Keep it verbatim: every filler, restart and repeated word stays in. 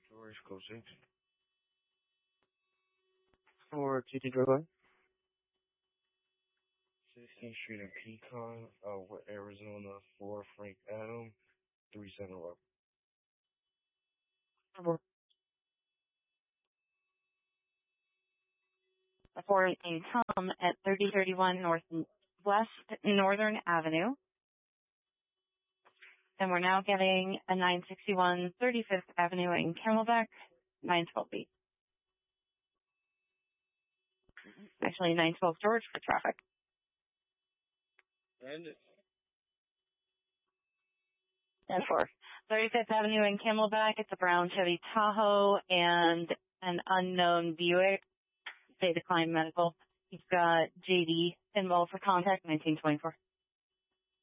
George, code six. For T T Drug sixteenth Street in Pecan, uh, with Arizona, for Frank Adam, three seven one. For a Tom at thirty thirty-one Northwest Northern Avenue. And we're now getting a nine sixty-one thirty-fifth Avenue in Camelback, nine twelve B. Actually, nine twelve George for traffic. And And for thirty-fifth Avenue in Camelback, it's a brown Chevy Tahoe and an unknown Buick. They declined medical. You've got J D involved for contact, nineteen twenty-four.